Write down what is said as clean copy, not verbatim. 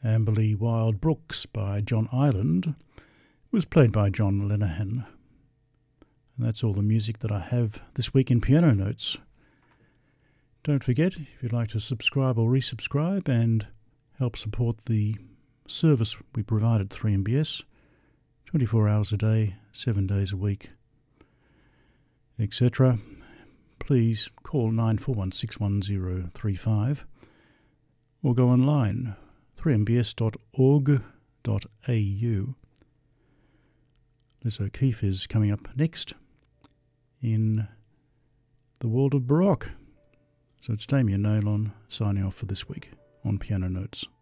Amberley Wild Brooks by John Ireland was played by John Lenihan. And that's all the music that I have this week in Piano Notes. Don't forget, if you'd like to subscribe or resubscribe and help support the service we provide at 3MBS, 24 hours a day, 7 days a week, etc., please call 94161035 or go online 3mbs.org.au. Liz O'Keeffe is coming up next in the world of Baroque. So it's Damien Nailon signing off for this week on Piano Notes.